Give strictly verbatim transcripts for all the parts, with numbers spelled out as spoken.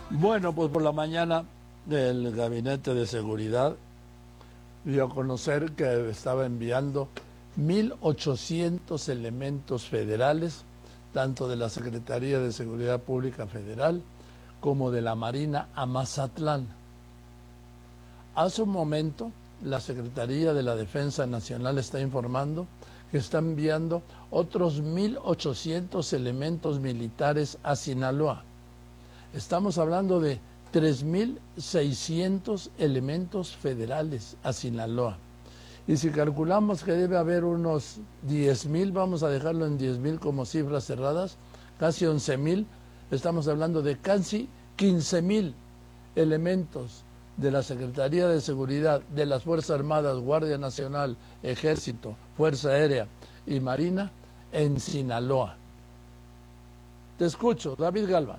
Bueno, pues por la mañana el Gabinete de Seguridad dio a conocer que estaba enviando mil ochocientos elementos federales, tanto de la Secretaría de Seguridad Pública Federal como de la Marina, a Mazatlán. Hace un momento, la Secretaría de la Defensa Nacional está informando que está enviando otros mil ochocientos elementos militares a Sinaloa. Estamos hablando de tres mil seiscientos elementos federales a Sinaloa. Y si calculamos que debe haber unos diez mil, vamos a dejarlo en diez mil como cifras cerradas, casi once mil, estamos hablando de casi quince mil elementos de la Secretaría de Seguridad, de las Fuerzas Armadas, Guardia Nacional, Ejército, Fuerza Aérea y Marina en Sinaloa. Te escucho, David Galván.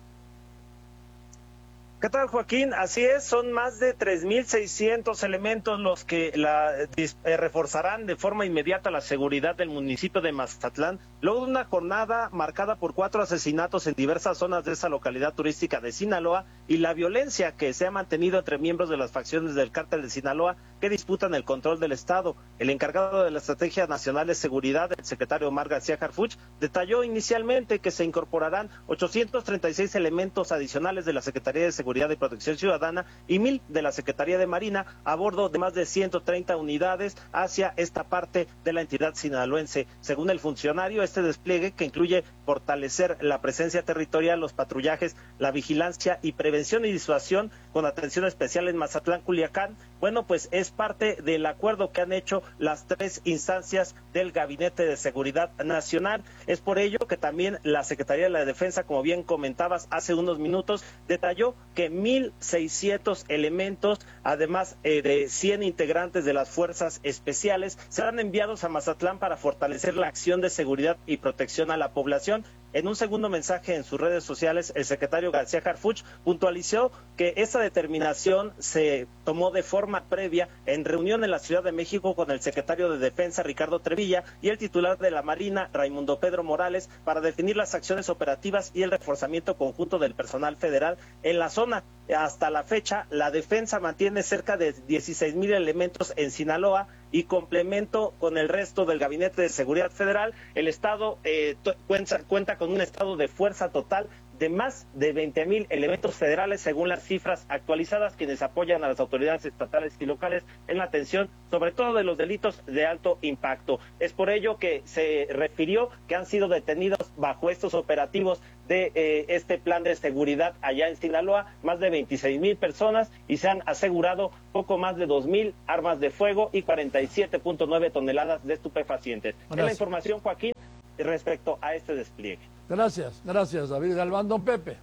¿Qué tal, Joaquín? Así es, son más de tres mil seiscientos elementos los que la, eh, reforzarán de forma inmediata la seguridad del municipio de Mazatlán, luego de una jornada marcada por cuatro asesinatos en diversas zonas de esa localidad turística de Sinaloa y la violencia que se ha mantenido entre miembros de las facciones del cártel de Sinaloa que disputan el control del Estado. El encargado de la Estrategia Nacional de Seguridad, el secretario Omar García Harfuch, detalló inicialmente que se incorporarán ochocientos treinta y seis elementos adicionales de la Secretaría de Seguridad y Protección Ciudadana y mil de la Secretaría de Marina a bordo de más de ciento treinta unidades hacia esta parte de la entidad sinaloense. Según el funcionario, este despliegue, que incluye fortalecer la presencia territorial, los patrullajes, la vigilancia y prevención y disuasión con atención especial en Mazatlán, Culiacán, bueno, pues es parte del acuerdo que han hecho las tres instancias del Gabinete de Seguridad Nacional. Es por ello que también la Secretaría de la Defensa, como bien comentabas hace unos minutos, detalló que mil seiscientos elementos, además eh, de cien integrantes de las fuerzas especiales, serán enviados a Mazatlán para fortalecer la acción de seguridad y protección a la población. En un segundo mensaje en sus redes sociales, el secretario García Harfuch puntualizó que esta determinación se tomó de forma previa en reunión en la Ciudad de México con el secretario de Defensa, Ricardo Trevilla, y el titular de la Marina, Raimundo Pedro Morales, para definir las acciones operativas y el reforzamiento conjunto del personal federal en la zona. Hasta la fecha, la defensa mantiene cerca de dieciséis mil elementos en Sinaloa y complemento con el resto del Gabinete de Seguridad Federal. El Estado eh, cuenta, cuenta con un estado de fuerza total de más de veinte mil elementos federales, según las cifras actualizadas, quienes apoyan a las autoridades estatales y locales en la atención, sobre todo de los delitos de alto impacto. Es por ello que se refirió que han sido detenidos bajo estos operativos de eh, este plan de seguridad allá en Sinaloa más de veintiséis mil personas y se han asegurado poco más de dos mil armas de fuego y cuarenta y siete punto nueve toneladas de estupefacientes. Gracias. Es la información, Joaquín, respecto a este despliegue. Gracias, gracias, David Galván. Don Pepe.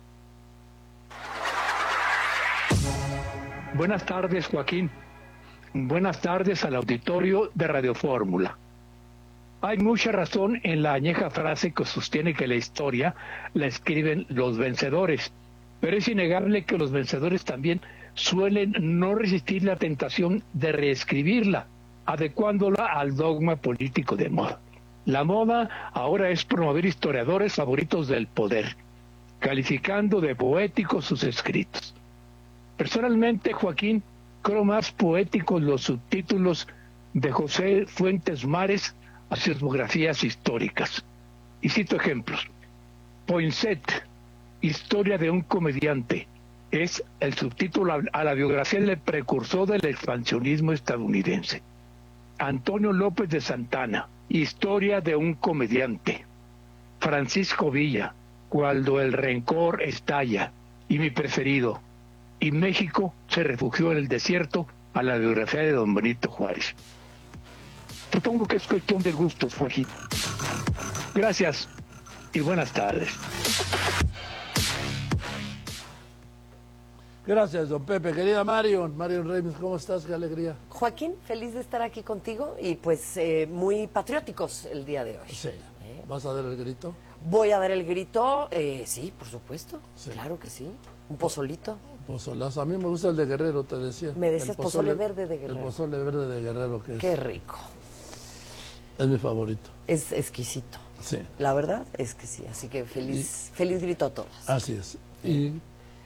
Buenas tardes, Joaquín. Buenas tardes al auditorio de Radio Fórmula. Hay mucha razón en la añeja frase que sostiene que la historia la escriben los vencedores, pero es innegable que los vencedores también suelen no resistir la tentación de reescribirla, adecuándola al dogma político de moda. La moda ahora es promover historiadores favoritos del poder, calificando de poéticos sus escritos. Personalmente, Joaquín, creo más poéticos los subtítulos de José Fuentes Mares a sus biografías históricas. Y cito ejemplos. Poinsett, historia de un comediante, es el subtítulo a la biografía del precursor del expansionismo estadounidense. Antonio López de Santana, historia de un comediante. Francisco Villa, cuando el rencor estalla. Y mi preferido, y México se refugió en el desierto, a la biografía de don Benito Juárez. Supongo que es cuestión de gustos, Joaquín. Gracias y buenas tardes. Gracias, don Pepe. Querida Marion, Marion Reimers, ¿cómo estás? Qué alegría. Joaquín, feliz de estar aquí contigo y pues eh, muy patrióticos el día de hoy. Sí. ¿Eh? ¿Vas a dar el grito? Voy a dar el grito, eh, sí, por supuesto, sí. Claro que sí. Un pozolito. Pozolazo. A mí me gusta el de Guerrero, te decía. Me decías el pozole, pozole verde de Guerrero. El pozole verde de Guerrero, que es... Qué rico. Es mi favorito. Es exquisito. Sí. La verdad es que sí, así que feliz, y... feliz grito a todos. Así es. Y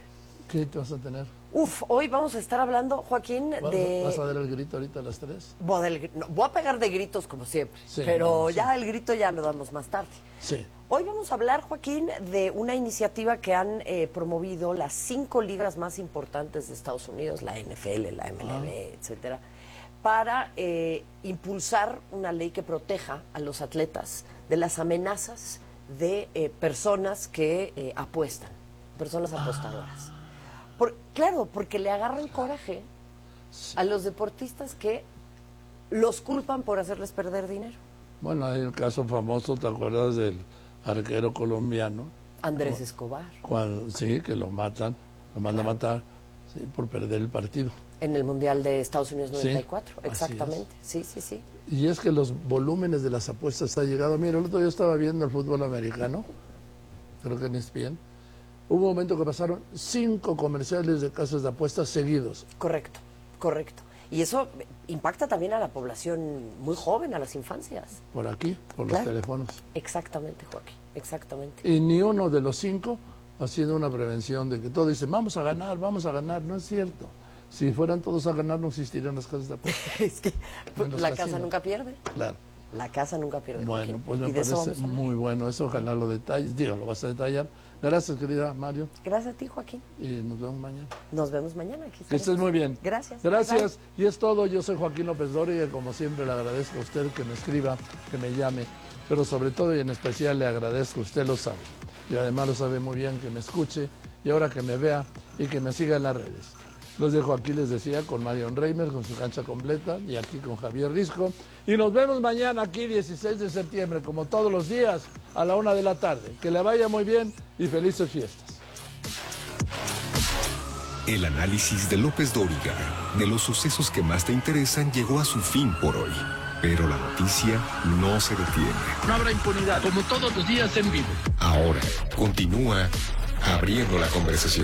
¿Qué te vas a tener? Uf, hoy vamos a estar hablando, Joaquín, ¿Vas, de... ¿Vas a dar el grito ahorita a las tres? Voy a, dar el- no, voy a pegar de gritos como siempre, Sí, pero no, sí. ya el grito ya lo damos más tarde. Sí. Hoy vamos a hablar, Joaquín, de una iniciativa que han eh, promovido las cinco ligas más importantes de Estados Unidos, la N F L, la M L B, etcétera, para eh, impulsar una ley que proteja a los atletas de las amenazas de eh, personas que eh, apuestan, personas apostadoras. Por, claro, porque le agarran coraje a los deportistas que los culpan por hacerles perder dinero. Bueno, hay el caso famoso, ¿te acuerdas del arquero colombiano? Andrés Escobar. Cuando, sí, que lo matan, lo mandan a matar, sí, por perder el partido. En el Mundial de Estados Unidos Sí, noventa y cuatro, así exactamente. Sí, sí, sí. Y es que los volúmenes de las apuestas han llegado. Mira, el otro día estaba viendo el fútbol americano, creo que en E S P N. Hubo un momento que pasaron cinco comerciales de casas de apuestas seguidos. Correcto, correcto. Y eso impacta también a la población muy joven, a las infancias. Por aquí, por los Claro. teléfonos. Exactamente, Joaquín, exactamente. Y ni uno de los cinco ha sido una prevención de que todos dicen, vamos a ganar, vamos a ganar. No es cierto. Si fueran todos a ganar, no existirían las casas de apuestas. Es que En los la casa casinos. nunca pierde. Claro. La casa nunca pierde. Bueno, Joaquín. pues me Y de eso parece vamos a hablar. muy bueno eso. Ojalá lo detalles. Digo, lo vas a detallar. Gracias, querida Mario. Gracias a ti, Joaquín. Y nos vemos mañana. Nos vemos mañana. Aquí Que estaremos. estés muy bien. Gracias. Gracias. Y es todo. Yo soy Joaquín López Dóriga y como siempre le agradezco a usted que me escriba, que me llame. Pero sobre todo y en especial le agradezco, usted lo sabe. Y además lo sabe muy bien, que me escuche y ahora que me vea y que me siga en las redes. Los dejo aquí, les decía, con Marion Reimer, con su cancha completa, y aquí con Javier Risco. Y nos vemos mañana aquí, dieciséis de septiembre, como todos los días, a la una de la tarde. Que le vaya muy bien y felices fiestas. El análisis de López Dóriga de los sucesos que más te interesan llegó a su fin por hoy. Pero la noticia no se detiene. No habrá impunidad, como todos los días en vivo. Ahora continúa abriendo la conversación.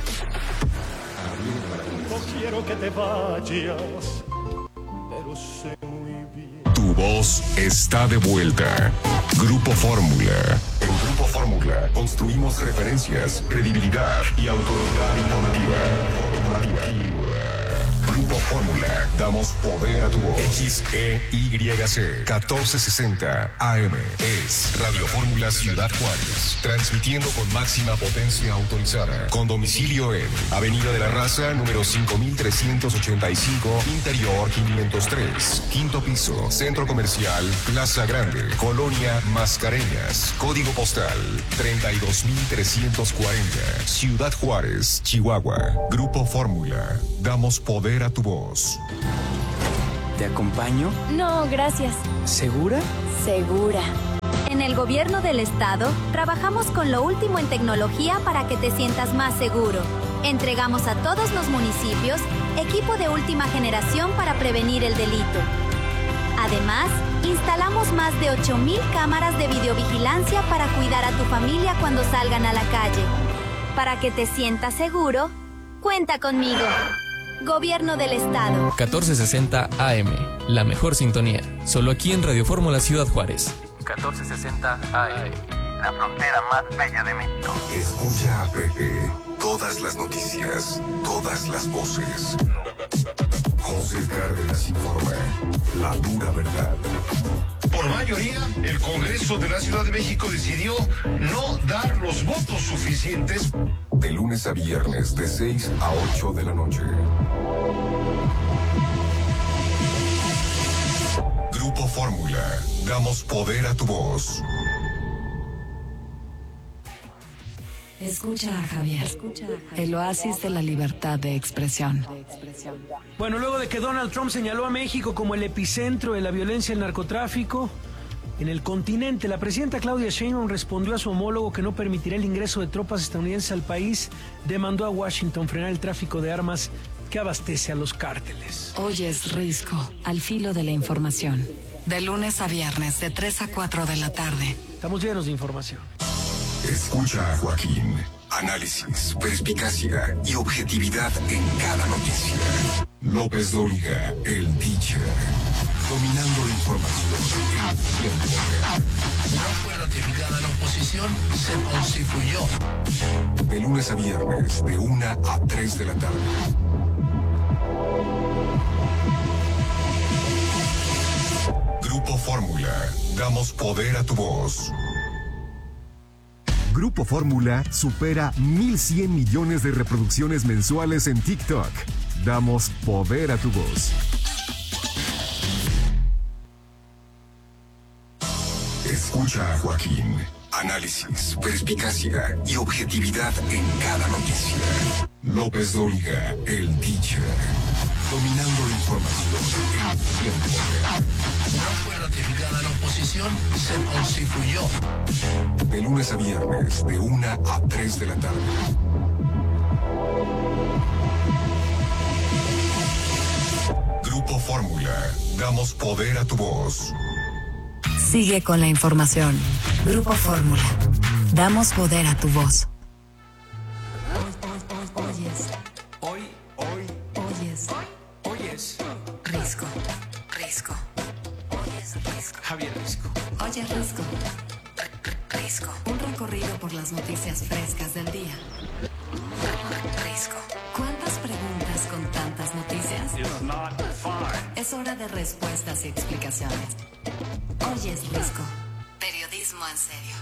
No quiero que te vayas, pero sé muy bien. Tu voz está de vuelta. Grupo Fórmula. En Grupo Fórmula construimos referencias, credibilidad y autoridad informativa. Informativa. Grupo Fórmula. Damos poder a tu voz. X E Y C catorce sesenta A M es Radio Fórmula Ciudad Juárez. Transmitiendo con máxima potencia autorizada. Con domicilio en Avenida de la Raza, número cinco mil trescientos ochenta y cinco, Interior quinientos tres. Quinto piso, Centro Comercial, Plaza Grande, Colonia Mascareñas. Código postal treinta y dos mil trescientos cuarenta. Ciudad Juárez, Chihuahua. Grupo Fórmula. Damos poder a tu voz. ¿Te acompaño? No, gracias. ¿Segura? Segura. En el gobierno del estado, trabajamos con lo último en tecnología para que te sientas más seguro. Entregamos a todos los municipios equipo de última generación para prevenir el delito. Además, instalamos más de ocho mil cámaras de videovigilancia para cuidar a tu familia cuando salgan a la calle. Para que te sientas seguro, cuenta conmigo. Gobierno del Estado. catorce sesenta A M, la mejor sintonía. Solo aquí en Radio Fórmula Ciudad Juárez. catorce sesenta A M. La frontera más bella de México. Escucha a Pepe. Todas las noticias, todas las voces. José Cárdenas informa. La dura verdad. Por mayoría, el Congreso de la Ciudad de México decidió no dar los votos suficientes. De lunes a viernes, de seis a ocho de la noche. Grupo Fórmula. Damos poder a tu voz. Escucha a Javier, el oasis de la libertad de expresión. Bueno, luego de que Donald Trump señaló a México como el epicentro de la violencia y el narcotráfico en el continente, la presidenta Claudia Sheinbaum respondió a su homólogo que no permitirá el ingreso de tropas estadounidenses al país, demandó a Washington frenar el tráfico de armas que abastece a los cárteles. Hoy es Risco, al filo de la información. De lunes a viernes, de tres a cuatro de la tarde. Estamos llenos de información. Escucha a Joaquín. Análisis, perspicacia y objetividad en cada noticia. López Dóriga, el teacher. Dominando la información en tiempo real. No fue ratificada la oposición, se constituyó. De lunes a viernes, de una a tres de la tarde. Grupo Fórmula. Damos poder a tu voz. Grupo Fórmula supera mil cien millones de reproducciones mensuales en TikTok. Damos poder a tu voz. Escucha a Joaquín. Análisis, perspicacia y objetividad en cada noticia. López Dóriga, el teacher. Dominando la información en tiempo real. No fue ratificada la oposición, se constituyó. De lunes a viernes, de una a tres de la tarde. Grupo Fórmula. Damos poder a tu voz. Sigue con la información. Grupo Fórmula. Damos poder a tu voz. Oyes. Hoy, hoy, Oyes. oyes. Risco. Risco. Oyes Risco. Javier Risco. Oye Risco. Risco. Un recorrido por las noticias frescas del día. Risco. ¿Cuántas preguntas con tantas noticias? Es hora de respuestas y explicaciones. Oyes Risco. Periodismo en serio.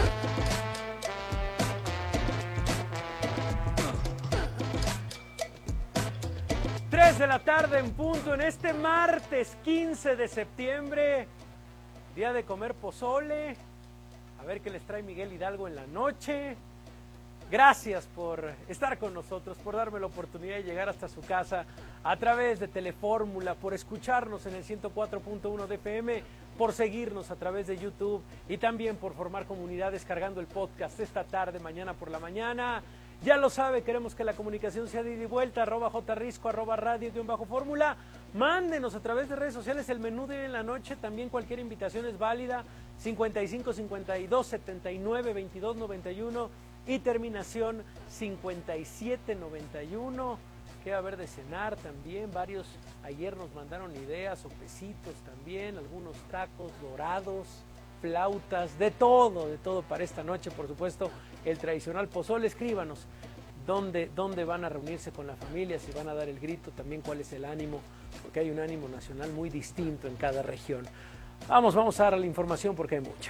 tres de la tarde en punto en este martes quince de septiembre, día de comer pozole, a ver qué les trae Miguel Hidalgo en la noche. Gracias por estar con nosotros, por darme la oportunidad de llegar hasta su casa a través de Telefórmula, por escucharnos en el ciento cuatro punto uno de F M, por seguirnos a través de YouTube y también por formar comunidad descargando el podcast esta tarde, mañana por la mañana. Ya lo sabe, queremos que la comunicación sea de ida y vuelta, arroba jrisco, arroba radio, guión bajo fórmula. Mándenos a través de redes sociales el menú de en la noche, también cualquier invitación es válida, cincuenta y cinco, cincuenta y dos, setenta y nueve, veintidós, noventa y uno y terminación cincuenta y siete, noventa y uno. ¿Qué va a haber de cenar también? Varios ayer nos mandaron ideas, sopecitos también, algunos tacos dorados, flautas, de todo, de todo para esta noche, por supuesto, el tradicional pozole. Escríbanos dónde, dónde van a reunirse con la familia, si van a dar el grito, también cuál es el ánimo, porque hay un ánimo nacional muy distinto en cada región. Vamos, vamos a dar la información porque hay mucha.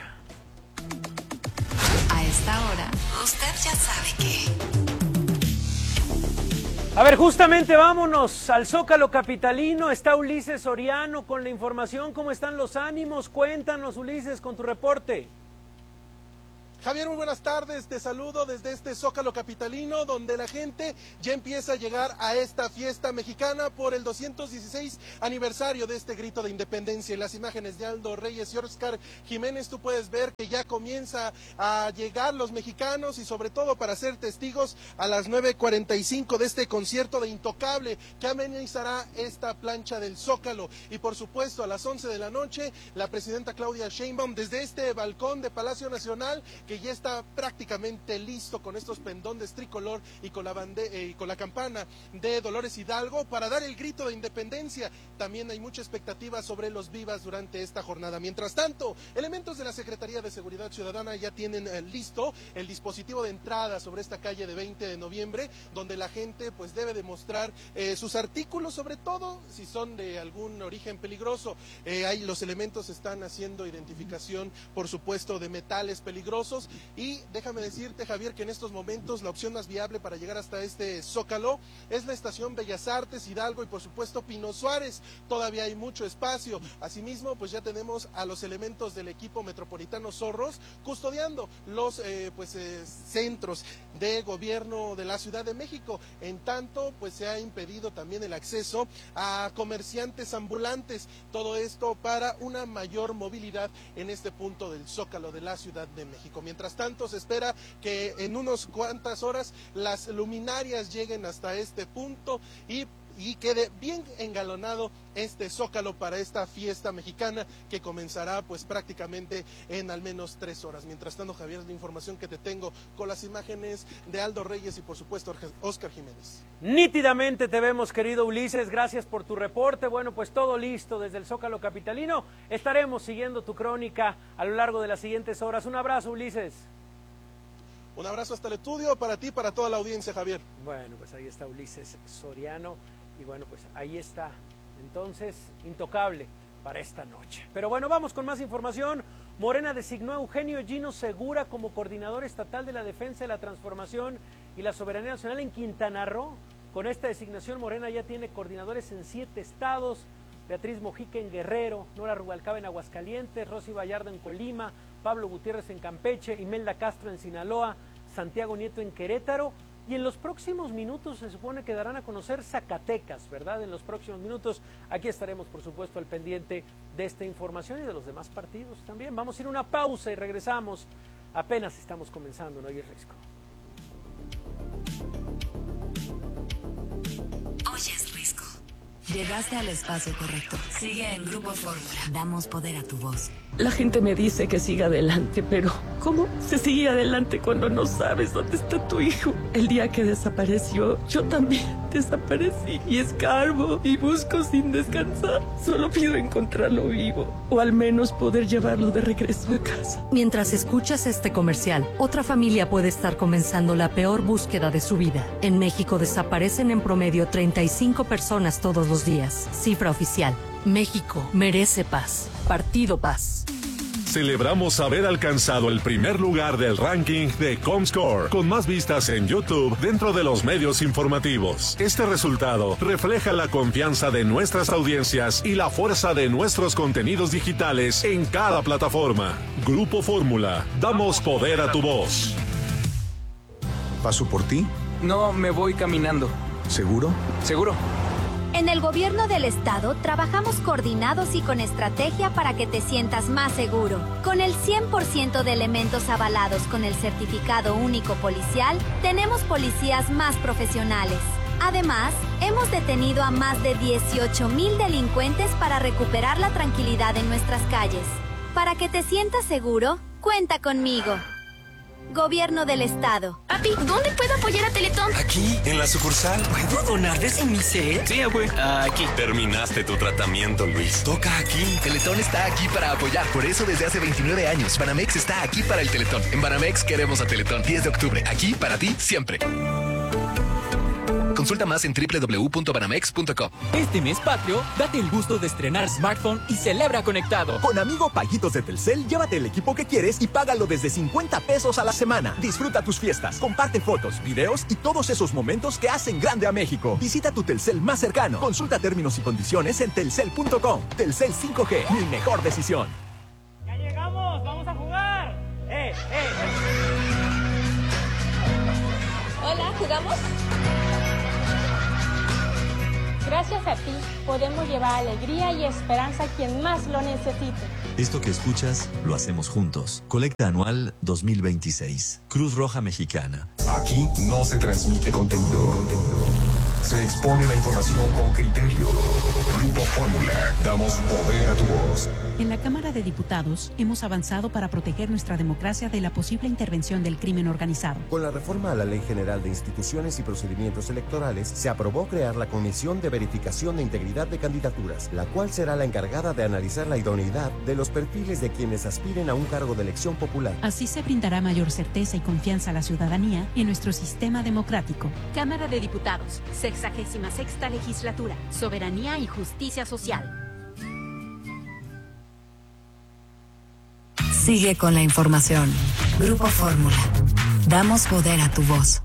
A esta hora, usted ya sabe que... A ver, justamente vámonos al Zócalo capitalino. Está Ulises Soriano con la información. ¿Cómo están los ánimos? Cuéntanos, Ulises, con tu reporte. Javier, muy buenas tardes, te saludo desde este Zócalo capitalino, donde la gente ya empieza a llegar a esta fiesta mexicana por el doscientos dieciséis aniversario de este grito de independencia. En las imágenes de Aldo Reyes y Óscar Jiménez tú puedes ver que ya comienza a llegar los mexicanos y sobre todo para ser testigos a las nueve cuarenta y cinco de este concierto de Intocable que amenizará esta plancha del Zócalo. Y por supuesto a las once de la noche la presidenta Claudia Sheinbaum desde este balcón de Palacio Nacional, que ya está prácticamente listo con estos pendones tricolor y con la bande eh, y con la campana de Dolores Hidalgo para dar el grito de independencia. También hay mucha expectativa sobre los vivas durante esta jornada. Mientras tanto, elementos de la Secretaría de Seguridad Ciudadana ya tienen eh, listo el dispositivo de entrada sobre esta calle de veinte de noviembre, donde la gente pues debe demostrar eh, sus artículos, sobre todo si son de algún origen peligroso. Eh, ahí los elementos están haciendo identificación, por supuesto, de metales peligrosos. Y déjame decirte, Javier, que en estos momentos la opción más viable para llegar hasta este Zócalo es la estación Bellas Artes, Hidalgo y por supuesto Pino Suárez. Todavía hay mucho espacio. Asimismo, pues ya tenemos a los elementos del equipo metropolitano Zorros custodiando los eh, pues eh, centros de gobierno de la Ciudad de México. En tanto, pues se ha impedido también el acceso a comerciantes ambulantes. Todo esto para una mayor movilidad en este punto del Zócalo de la Ciudad de México. Mientras tanto, se espera que en unas cuantas horas las luminarias lleguen hasta este punto y y quede bien engalonado este Zócalo para esta fiesta mexicana que comenzará pues prácticamente en al menos tres horas. Mientras tanto, Javier, la información que te tengo con las imágenes de Aldo Reyes y por supuesto Óscar Jiménez. Nítidamente te vemos, querido Ulises, gracias por tu reporte. Bueno, pues todo listo desde el Zócalo capitalino. Estaremos siguiendo tu crónica a lo largo de las siguientes horas. Un abrazo, Ulises. Un abrazo hasta el estudio para ti, para toda la audiencia, Javier. Bueno, pues ahí está Ulises Soriano y bueno, pues ahí está, entonces, intocable para esta noche. Pero bueno, vamos con más información. Morena designó a Eugenio Gino Segura como coordinador estatal de la defensa de la transformación y la soberanía nacional en Quintana Roo. Con esta designación, Morena ya tiene coordinadores en siete estados: Beatriz Mojica en Guerrero, Nora Rubalcaba en Aguascalientes, Rosy Vallardo en Colima, Pablo Gutiérrez en Campeche, Imelda Castro en Sinaloa, Santiago Nieto en Querétaro, y en los próximos minutos se supone que darán a conocer Zacatecas, ¿verdad? En los próximos minutos aquí estaremos, por supuesto, al pendiente de esta información y de los demás partidos también. Vamos a ir a una pausa y regresamos. Apenas estamos comenzando, ¿no? Y es Risco. Oyes Risco. Llegaste al espacio correcto. Sigue en Grupo Fórmula. Damos poder a tu voz. La gente me dice que siga adelante, pero ¿cómo se sigue adelante cuando no sabes dónde está tu hijo? El día que desapareció, yo también desaparecí y escarbo y busco sin descansar. Solo pido encontrarlo vivo o al menos poder llevarlo de regreso a casa. Mientras escuchas este comercial, otra familia puede estar comenzando la peor búsqueda de su vida. En México desaparecen en promedio treinta y cinco personas todos los días. Cifra oficial. México merece paz. Partido Paz. Celebramos haber alcanzado el primer lugar del ranking de Comscore, con más vistas en YouTube dentro de los medios informativos. Este resultado refleja la confianza de nuestras audiencias y la fuerza de nuestros contenidos digitales en cada plataforma. Grupo Fórmula, damos poder a tu voz. ¿Paso por ti? No, me voy caminando. ¿Seguro? Seguro. En el gobierno del estado trabajamos coordinados y con estrategia para que te sientas más seguro. Con el cien por ciento de elementos avalados con el certificado único policial, tenemos policías más profesionales. Además, hemos detenido a más de dieciocho mil delincuentes para recuperar la tranquilidad en nuestras calles. Para que te sientas seguro, cuenta conmigo. Gobierno del Estado. Papi, ¿dónde puedo apoyar a Teletón? Aquí, en la sucursal. ¿Puedo donar de Semicel? Sí, güey. Aquí. Terminaste tu tratamiento, Luis. Toca aquí. Teletón está aquí para apoyar. Por eso, desde hace veintinueve años, Banamex está aquí para el Teletón. En Banamex queremos a Teletón. diez de octubre. Aquí para ti, siempre. Consulta más en doble u doble u doble u punto banamex punto com. Este mes patrio, date el gusto de estrenar smartphone y celebra conectado. Con Amigo Paguitos de Telcel, llévate el equipo que quieres y págalo desde cincuenta pesos a la semana. Disfruta tus fiestas, comparte fotos, videos y todos esos momentos que hacen grande a México. Visita tu Telcel más cercano. Consulta términos y condiciones en telcel punto com. Telcel cinco G, mi mejor decisión. ¡Ya llegamos! ¡Vamos a jugar! ¡Eh, eh! Hola, ¿jugamos? Gracias a ti, podemos llevar alegría y esperanza a quien más lo necesite. Esto que escuchas, lo hacemos juntos. Colecta anual dos mil veintiséis. Cruz Roja Mexicana. Aquí no se transmite contenido. Se expone la información con criterio. Grupo Fórmula. Damos poder a tu voz. En la Cámara de Diputados hemos avanzado para proteger nuestra democracia de la posible intervención del crimen organizado. Con la reforma a la Ley General de Instituciones y Procedimientos Electorales, se aprobó crear la Comisión de Verificación de Integridad de Candidaturas, la cual será la encargada de analizar la idoneidad de los perfiles de quienes aspiren a un cargo de elección popular. Así se brindará mayor certeza y confianza a la ciudadanía en nuestro sistema democrático. Cámara de Diputados, sexagésima sexta legislatura, soberanía y justicia social. Sigue con la información. Grupo Fórmula. Damos poder a tu voz.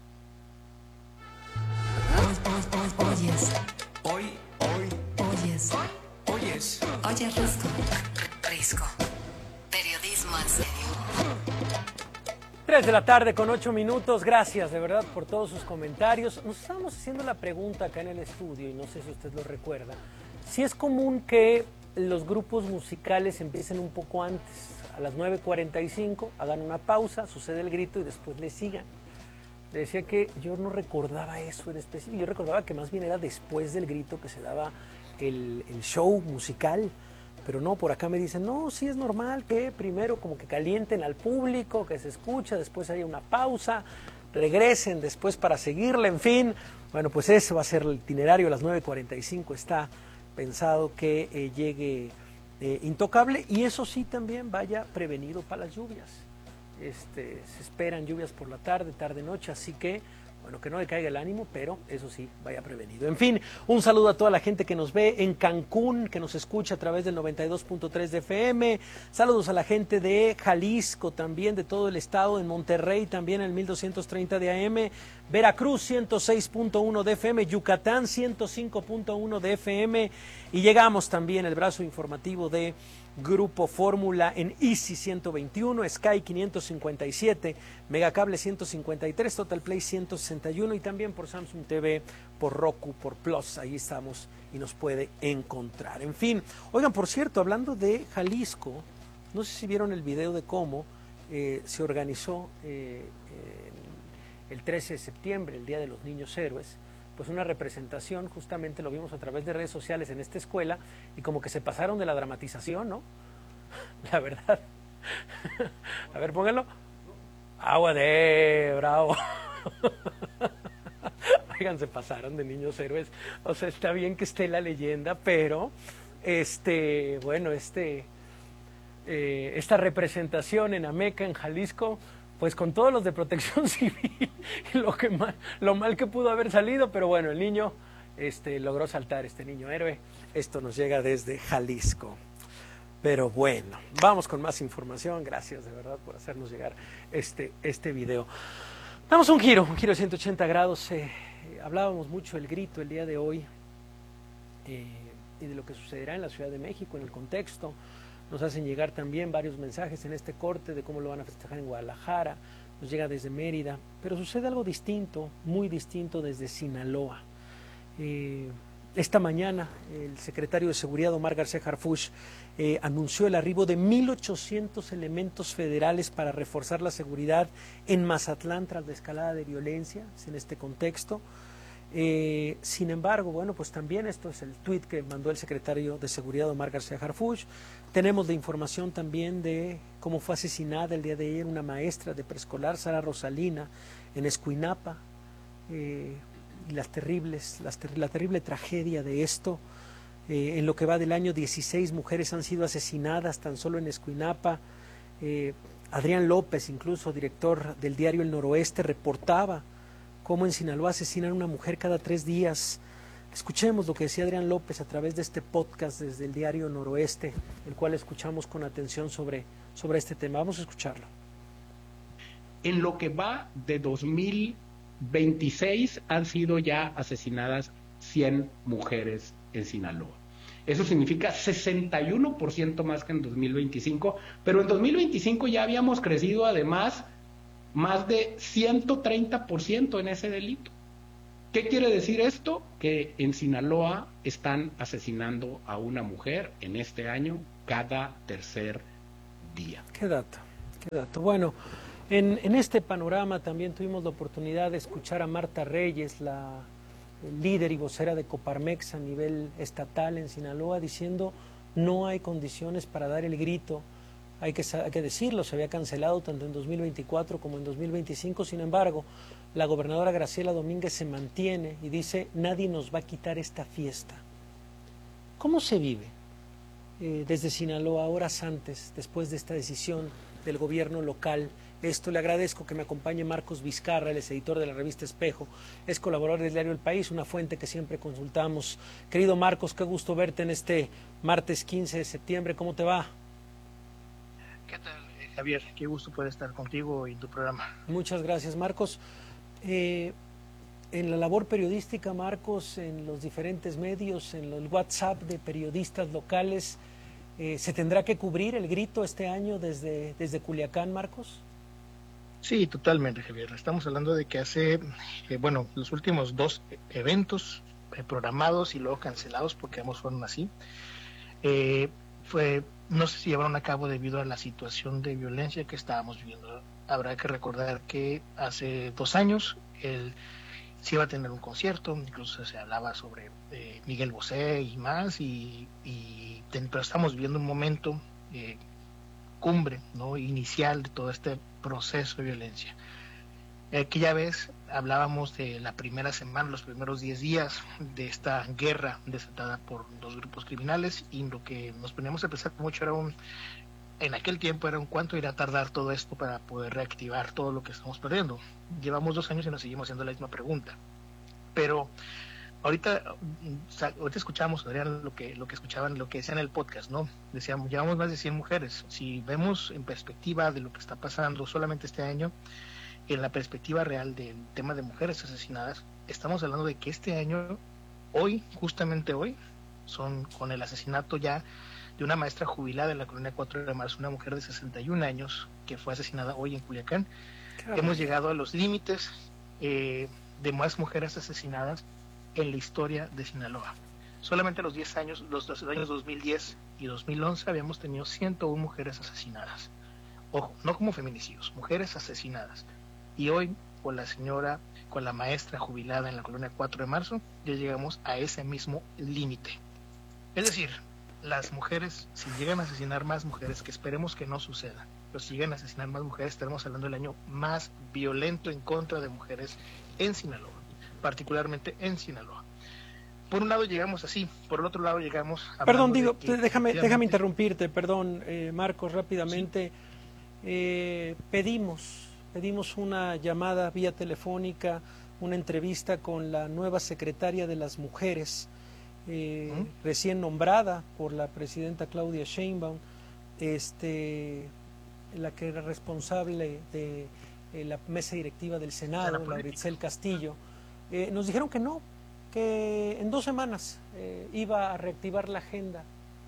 Oyes. Hoy, hoy, Oyes. oyes. Oyes Risco. Risco. Periodismo en serio. tres de la tarde con ocho minutos. Gracias de verdad por todos sus comentarios. Nos estábamos haciendo la pregunta acá en el estudio y no sé si usted lo recuerda. Si es común que los grupos musicales empiecen un poco antes, a las nueve cuarenta y cinco, hagan una pausa, sucede el grito y después le sigan. Le decía que yo no recordaba eso en específico, yo recordaba que más bien era después del grito que se daba el, el show musical, pero no, por acá me dicen, no, sí es normal que primero como que calienten al público, que se escucha, después haya una pausa, regresen después para seguirle, en fin. Bueno, pues eso va a ser el itinerario, a las nueve cuarenta y cinco está pensado que eh, llegue eh, Intocable, y eso sí también vaya prevenido para las lluvias. este, se esperan lluvias por la tarde, tarde-noche, así que bueno, que no decaiga el ánimo, pero eso sí, vaya prevenido. En fin, un saludo a toda la gente que nos ve en Cancún, que nos escucha a través del noventa y dos punto tres de F M. Saludos a la gente de Jalisco también, de todo el estado, en Monterrey también el mil doscientos treinta de A M, Veracruz ciento seis punto uno de F M, Yucatán ciento cinco punto uno de F M, y llegamos también el brazo informativo de Grupo Fórmula en Easy ciento veintiuno, Sky quinientos cincuenta y siete, Megacable ciento cincuenta y tres, Total Play ciento sesenta y uno y también por Samsung T V, por Roku, por Plus, ahí estamos y nos puede encontrar. En fin, oigan, por cierto, hablando de Jalisco, no sé si vieron el video de cómo eh, se organizó eh, eh, el trece de septiembre, el Día de los Niños Héroes, pues una representación, justamente lo vimos a través de redes sociales en esta escuela, y como que se pasaron de la dramatización, ¿no? La verdad. A ver, pónganlo. Agua de bravo. Oigan, se pasaron de niños héroes. O sea, está bien que esté la leyenda, pero este, bueno, este, eh, esta representación en Ameca, en Jalisco, pues con todos los de Protección Civil, lo que mal, lo mal que pudo haber salido, pero bueno, el niño este, logró saltar, este niño héroe. Esto nos llega desde Jalisco. Pero bueno, vamos con más información. Gracias de verdad por hacernos llegar este, este video. Damos un giro, un giro de ciento ochenta grados. Eh, eh, hablábamos mucho del grito el día de hoy eh, y de lo que sucederá en la Ciudad de México, en el contexto. Nos hacen llegar también varios mensajes en este corte de cómo lo van a festejar en Guadalajara, nos llega desde Mérida, pero sucede algo distinto, muy distinto desde Sinaloa. Eh, esta mañana el secretario de Seguridad, Omar García Harfuch, eh, anunció el arribo de mil ochocientos elementos federales para reforzar la seguridad en Mazatlán tras la escalada de violencia, en este contexto. Eh, sin embargo, bueno, pues también esto es el tuit que mandó el secretario de Seguridad, Omar García Harfuch. Tenemos la información también de cómo fue asesinada el día de ayer una maestra de preescolar, Sara Rosalina, en Escuinapa, eh, y las terribles, las ter la terrible tragedia de esto. Eh, en lo que va del año, dieciséis mujeres han sido asesinadas tan solo en Escuinapa. Eh, Adrián López, incluso director del diario El Noroeste, reportaba cómo en Sinaloa asesinan a una mujer cada tres días. Escuchemos lo que decía Adrián López a través de este podcast desde el diario Noroeste, el cual escuchamos con atención sobre, sobre este tema. Vamos a escucharlo. En lo que va de dos mil veintiséis han sido ya asesinadas cien mujeres en Sinaloa. Eso significa sesenta y uno por ciento más que en dos mil veinticinco, pero en dos mil veinticinco ya habíamos crecido además más de ciento treinta por ciento en ese delito. ¿Qué quiere decir esto? Que en Sinaloa están asesinando a una mujer en este año cada tercer día. Qué dato, qué dato. Bueno, en, en este panorama también tuvimos la oportunidad de escuchar a Marta Reyes, la líder y vocera de Coparmex a nivel estatal en Sinaloa, diciendo no hay condiciones para dar el grito. Hay que, hay que decirlo, se había cancelado tanto en dos mil veinticuatro como en dos mil veinticinco, sin embargo, la gobernadora Graciela Domínguez se mantiene y dice, nadie nos va a quitar esta fiesta. ¿Cómo se vive eh, desde Sinaloa, horas antes, después de esta decisión del gobierno local? Esto le agradezco que me acompañe Marcos Vizcarra, él es editor de la revista Espejo, es colaborador del diario El País, una fuente que siempre consultamos. Querido Marcos, qué gusto verte en este martes quince de septiembre, ¿cómo te va? ¿Qué tal, Javier? Qué gusto poder estar contigo y en tu programa. Muchas gracias, Marcos. Eh, en la labor periodística, Marcos, en los diferentes medios, en el WhatsApp de periodistas locales, eh, ¿se tendrá que cubrir el grito este año desde, desde Culiacán, Marcos? Sí, totalmente, Javier. Estamos hablando de que hace, eh, bueno, los últimos dos eventos eh, programados y luego cancelados, porque ambos fueron así, eh, fue... no sé si llevaron a cabo debido a la situación de violencia que estábamos viviendo. Habrá que recordar que hace dos años el, se iba a tener un concierto, incluso se hablaba sobre eh, Miguel Bosé y más, y, y pero estamos viviendo un momento eh, cumbre, ¿no?, inicial de todo este proceso de violencia. Aquella vez hablábamos de la primera semana, los primeros diez días de esta guerra desatada por dos grupos criminales, y lo que nos poníamos a pensar mucho era un, en aquel tiempo era un cuánto irá a tardar todo esto para poder reactivar todo lo que estamos perdiendo. Llevamos dos años y nos seguimos haciendo la misma pregunta. Pero ahorita, ahorita escuchamos, Adrián, lo que, lo que escuchaban, lo que decían en el podcast, ¿no? Decíamos, llevamos más de cien mujeres. Si vemos en perspectiva de lo que está pasando solamente este año, en la perspectiva real del tema de mujeres asesinadas, estamos hablando de que este año, hoy, justamente hoy, son con el asesinato ya de una maestra jubilada en la colonia cuatro de marzo, una mujer de sesenta y un años que fue asesinada hoy en Culiacán. Claro. Hemos llegado a los límites eh, de más mujeres asesinadas en la historia de Sinaloa. Solamente los diez años, los, los años dos mil diez y dos mil once habíamos tenido ciento una mujeres asesinadas. Ojo, no como feminicidios, mujeres asesinadas. Y hoy, con la señora, con la maestra jubilada en la colonia cuatro de marzo, ya llegamos a ese mismo límite. Es decir, las mujeres, si llegan a asesinar más mujeres, que esperemos que no suceda, pero si llegan a asesinar más mujeres, estaremos hablando del año más violento en contra de mujeres en Sinaloa, particularmente en Sinaloa. Por un lado llegamos así, por el otro lado llegamos a... Perdón, digo, de déjame, déjame interrumpirte, perdón, eh, Marcos, rápidamente. Sí. Eh, pedimos, pedimos una llamada vía telefónica, una entrevista con la nueva secretaria de las mujeres, Eh, ¿Mm? recién nombrada por la presidenta Claudia Sheinbaum, este, la que era responsable de eh, la mesa directiva del Senado, Lauritzel Castillo. Eh, nos dijeron que no, que en dos semanas eh, iba a reactivar la agenda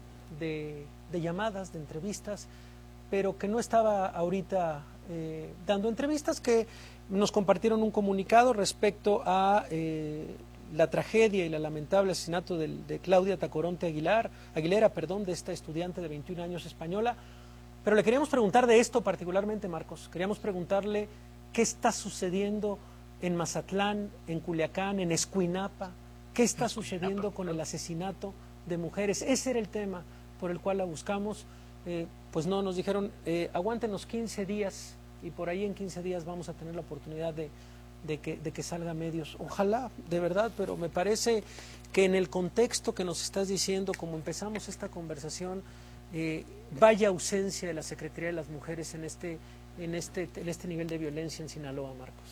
de, de llamadas, de entrevistas, pero que no estaba ahorita eh, dando entrevistas, que nos compartieron un comunicado respecto a eh, la tragedia y la lamentable asesinato de, de Claudia Tacoronte Aguilar, Aguilera, perdón, de esta estudiante de veintiún años española. Pero le queríamos preguntar de esto particularmente, Marcos. Queríamos preguntarle qué está sucediendo en Mazatlán, en Culiacán, en Escuinapa. ¿Qué está sucediendo con el asesinato de mujeres? Ese era el tema por el cual la buscamos. Eh, pues no, nos dijeron, eh, aguántenos quince días y por ahí en quince días vamos a tener la oportunidad de... De que, de que salga medios. Ojalá, de verdad, pero me parece que en el contexto que nos estás diciendo, como empezamos esta conversación, eh, vaya ausencia de la Secretaría de las Mujeres en este, en este, en este nivel de violencia en Sinaloa, Marcos.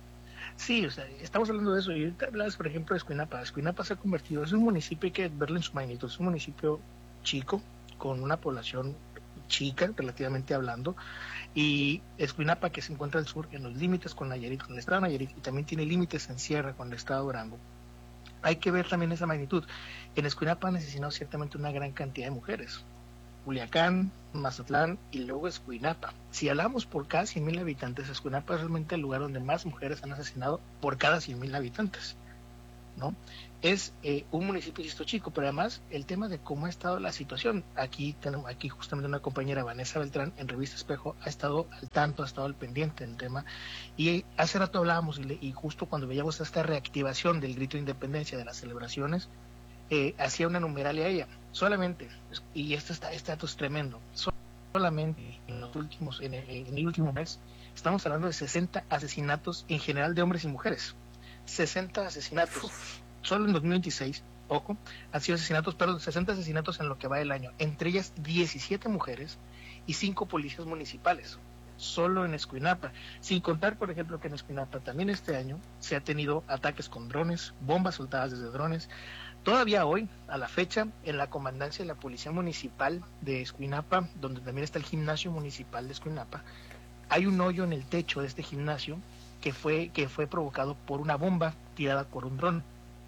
Sí, o sea, estamos hablando de eso. Y ahorita hablas, por ejemplo, de Escuinapa. Escuinapa se ha convertido, es un municipio, hay que verlo en su magnitud, es un municipio chico, con una población chica, relativamente hablando, y Escuinapa, que se encuentra al sur, en los límites con Nayarit, con el estado de Nayarit, y también tiene límites en sierra con el estado de Durango. Hay que ver también esa magnitud. En Escuinapa han asesinado ciertamente una gran cantidad de mujeres. Culiacán, Mazatlán y luego Escuinapa. Si hablamos por cada cien mil habitantes, Escuinapa es realmente el lugar donde más mujeres han asesinado por cada cien mil habitantes, ¿no? Es eh, un municipio chico, pero además el tema de cómo ha estado la situación. Aquí tenemos, aquí justamente una compañera, Vanessa Beltrán, en Revista Espejo, ha estado al tanto, ha estado al pendiente del tema. Y hace rato hablábamos, y, le, y justo cuando veíamos esta reactivación del grito de independencia, de las celebraciones, eh, hacía una numeralia a ella. Solamente, y este, está, este dato es tremendo, solamente en los últimos, en el, en el último mes, estamos hablando de sesenta asesinatos en general de hombres y mujeres. sesenta asesinatos. Uf. Solo en dos mil veintiséis, ojo, han sido asesinatos, perdón, sesenta asesinatos en lo que va del año, entre ellas diecisiete mujeres y cinco policías municipales, solo en Escuinapa, sin contar, por ejemplo, que en Escuinapa también este año se ha tenido ataques con drones, bombas soltadas desde drones. Todavía hoy, a la fecha, en la comandancia de la Policía Municipal de Escuinapa, donde también está el gimnasio municipal de Escuinapa, hay un hoyo en el techo de este gimnasio que fue, que fue provocado por una bomba tirada por un dron.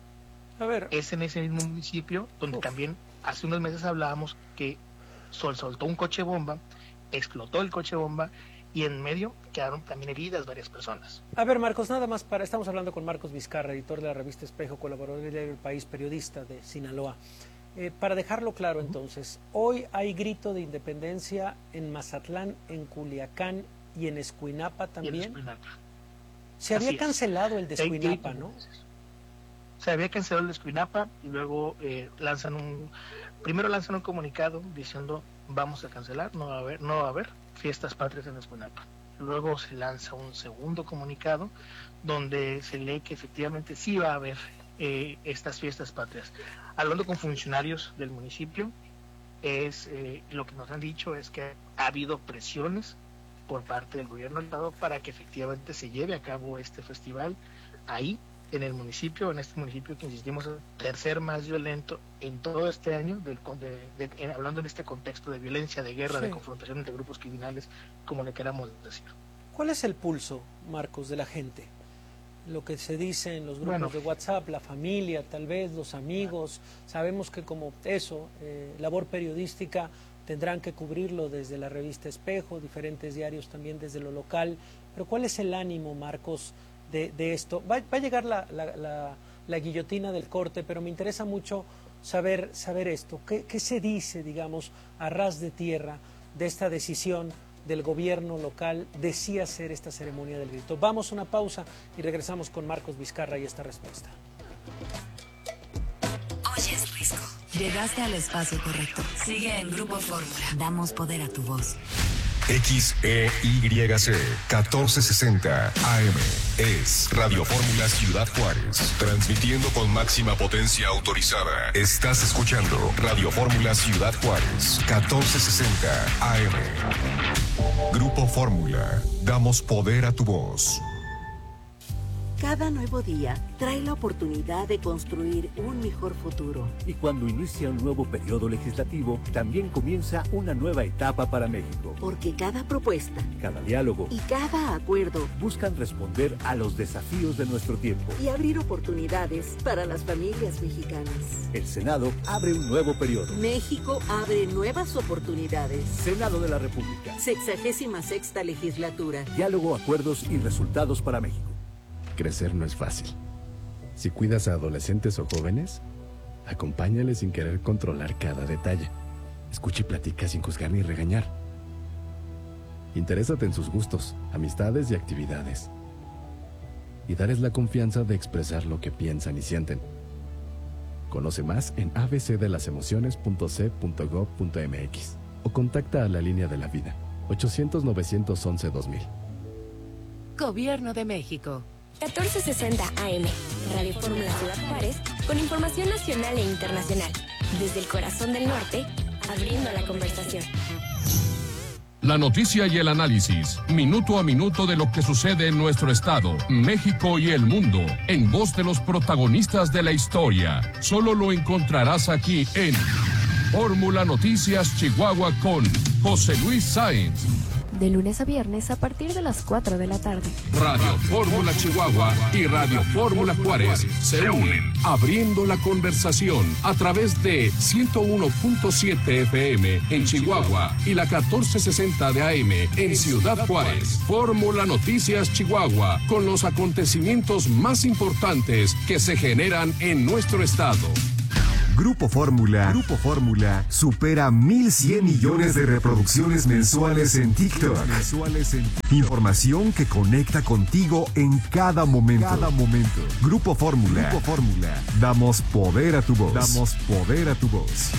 A ver. Es en ese mismo municipio donde Uf. también hace unos meses hablábamos que sol soltó un coche bomba, explotó el coche bomba y en medio quedaron también heridas varias personas. A ver, Marcos, nada más para... Estamos hablando con Marcos Vizcarra, editor de la revista Espejo, colaborador del diario El País, periodista de Sinaloa. Eh, para dejarlo claro, uh-huh. entonces, hoy hay grito de independencia en Mazatlán, en Culiacán y en Escuinapa también. Y en Escuinapa. Se había Así cancelado es. el de Escuinapa, ¿no? Se había cancelado el de Escuinapa y luego eh, lanzan un... Primero lanzan un comunicado diciendo vamos a cancelar, no va a haber, no va a haber fiestas patrias en Escuinapa. Luego se lanza un segundo comunicado donde se lee que efectivamente sí va a haber eh, estas fiestas patrias. Hablando con funcionarios del municipio, es eh, lo que nos han dicho es que ha habido presiones por parte del gobierno del estado para que efectivamente se lleve a cabo este festival ahí en el municipio, en este municipio que insistimos es el tercer más violento en todo este año, del, de, de, en, hablando en este contexto de violencia, de guerra, sí. de confrontación entre grupos criminales, como le queramos decir. ¿Cuál es el pulso, Marcos, de la gente? Lo que se dice en los grupos bueno, de WhatsApp, la familia, tal vez, los amigos. Sabemos que como eso, eh, labor periodística, tendrán que cubrirlo desde la revista Espejo, diferentes diarios también desde lo local. Pero ¿cuál es el ánimo, Marcos, de, de esto? Va, va a llegar la, la, la, la guillotina del corte, pero me interesa mucho saber, saber esto. ¿Qué, qué se dice, digamos, a ras de tierra de esta decisión del gobierno local de sí hacer esta ceremonia del grito? Vamos a una pausa y regresamos con Marcos Vizcarra y esta respuesta. Oyes, Risco. Llegaste al espacio correcto. Sigue en Grupo Fórmula. Damos poder a tu voz. X E Y C catorce sesenta A M es Radio Fórmula Ciudad Juárez, transmitiendo con máxima potencia autorizada. Estás escuchando Radio Fórmula Ciudad Juárez, catorce sesenta A M. Grupo Fórmula, damos poder a tu voz. Cada nuevo día trae la oportunidad de construir un mejor futuro. Y cuando inicia un nuevo periodo legislativo, también comienza una nueva etapa para México. Porque cada propuesta, cada diálogo y cada acuerdo buscan responder a los desafíos de nuestro tiempo y abrir oportunidades para las familias mexicanas. El Senado abre un nuevo periodo. México abre nuevas oportunidades. Senado de la República. Sexagésima sexta legislatura. Diálogo, acuerdos y resultados para México. Crecer no es fácil. Si cuidas a adolescentes o jóvenes, acompáñales sin querer controlar cada detalle. Escucha y platica sin juzgar ni regañar. Interésate en sus gustos, amistades y actividades. Y darles la confianza de expresar lo que piensan y sienten. Conoce más en a b c de las emociones punto c punto gov punto m x o contacta a la Línea de la Vida, ochocientos, novecientos once, dos mil. Gobierno de México. catorce sesenta A M, Radio Fórmula Ciudad Juárez, con información nacional e internacional. Desde el corazón del norte, abriendo la conversación. La noticia y el análisis, minuto a minuto de lo que sucede en nuestro estado, México y el mundo, en voz de los protagonistas de la historia. Solo lo encontrarás aquí en Fórmula Noticias Chihuahua con José Luis Sáenz. De lunes a viernes a partir de las cuatro de la tarde. Radio Fórmula Chihuahua y Radio Fórmula Juárez se unen, abriendo la conversación a través de ciento uno punto siete F M en Chihuahua y la catorce sesenta de A M en Ciudad Juárez. Fórmula Noticias Chihuahua, con los acontecimientos más importantes que se generan en nuestro estado. Grupo Fórmula, Grupo Fórmula supera mil cien millones de reproducciones mensuales en TikTok. Mensuales en... Información que conecta contigo en cada momento. Cada momento. Grupo Fórmula, Grupo Fórmula. Damos poder a tu voz. Damos poder a tu voz.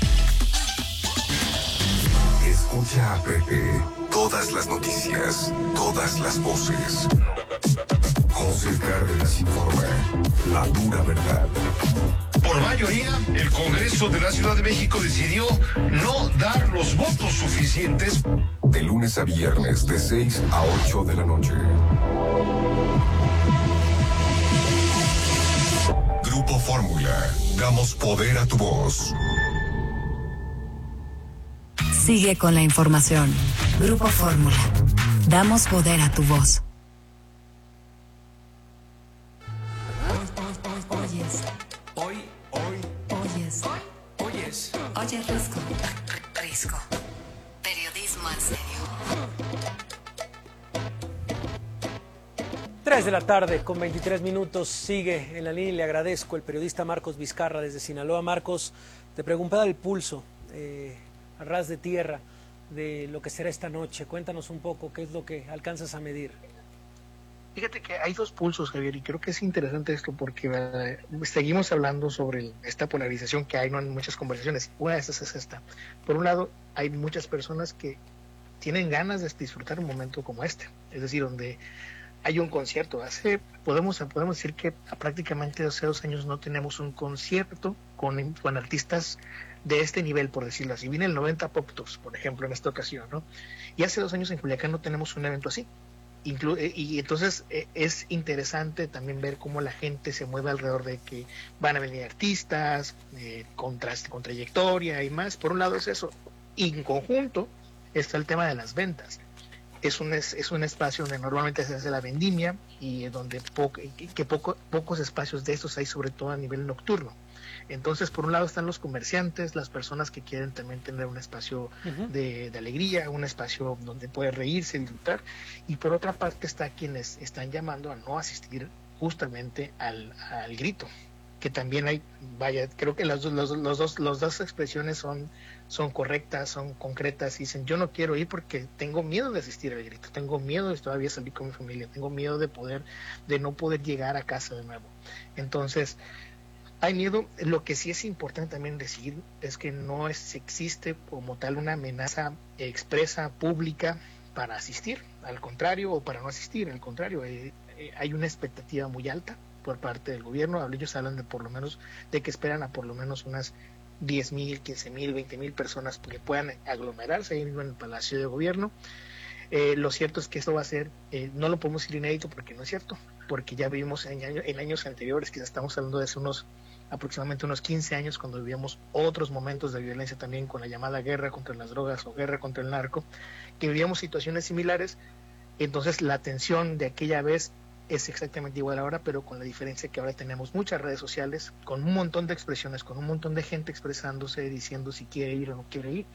Escucha a Pepe. Todas las noticias, todas las voces. José Cárdenas informa. La dura verdad. Por mayoría, el Congreso de la Ciudad de México decidió no dar los votos suficientes. De lunes a viernes, de seis a ocho de la noche. Grupo Fórmula. Damos poder a tu voz. Sigue con la información. Grupo Fórmula. Damos poder a tu voz. Oyes. Hoy, hoy, Oyes. hoy, oyes. Oye, Risco. Risco. Periodismo en serio. tres de la tarde con veintitrés minutos, sigue en la línea y le agradezco el periodista Marcos Vizcarra desde Sinaloa. Marcos, te preguntaba el pulso, eh, a ras de tierra, de lo que será esta noche. Cuéntanos un poco qué es lo que alcanzas a medir. Fíjate que hay dos pulsos, Javier, y creo que es interesante esto porque eh, seguimos hablando sobre el, esta polarización que hay, ¿no?, en muchas conversaciones. Una de esas es esta. Por un lado, hay muchas personas que tienen ganas de disfrutar un momento como este, es decir, donde hay un concierto. Hace, podemos, podemos decir que prácticamente hace dos años no tenemos un concierto con, con artistas de este nivel, por decirlo así. Viene el noventa Pop Tours, por ejemplo, en esta ocasión, ¿no? Y hace dos años en Culiacán no tenemos un evento así. Inclu y entonces eh, es interesante también ver cómo la gente se mueve alrededor de que van a venir artistas eh, con, con trayectoria y más. Por un lado es eso. Y en conjunto está el tema de las ventas. Es un, es, es un espacio donde normalmente se hace la vendimia y donde po que, que poco, pocos espacios de estos hay, sobre todo a nivel nocturno. Entonces, por un lado están los comerciantes, las personas que quieren también tener un espacio uh-huh. de, de alegría, un espacio donde puede reírse, disfrutar, y por otra parte está quienes están llamando a no asistir justamente al, al grito, que también hay, vaya, creo que las, los, los, dos, los dos expresiones son, son correctas, son concretas, y dicen, yo no quiero ir porque tengo miedo de asistir al grito, tengo miedo de todavía salir con mi familia, tengo miedo de poder, de no poder llegar a casa de nuevo. Entonces, hay miedo. Lo que sí es importante también decir es que no es, existe como tal una amenaza expresa, pública, para asistir, al contrario, o para no asistir, al contrario, eh, eh, hay una expectativa muy alta por parte del gobierno. Ellos hablan de por lo menos, de que esperan a por lo menos unas diez mil, quince mil, veinte mil personas que puedan aglomerarse ahí mismo en el Palacio de Gobierno. Eh, lo cierto es que esto va a ser, eh, no lo podemos decir inédito porque no es cierto, porque ya vivimos en, año, en años anteriores, quizás estamos hablando de hace unos aproximadamente unos quince años, cuando vivíamos otros momentos de violencia también con la llamada guerra contra las drogas o guerra contra el narco, que vivíamos situaciones similares. Entonces la tensión de aquella vez es exactamente igual ahora, pero con la diferencia que ahora tenemos muchas redes sociales, con un montón de expresiones, con un montón de gente expresándose, diciendo si quiere ir o no quiere ir.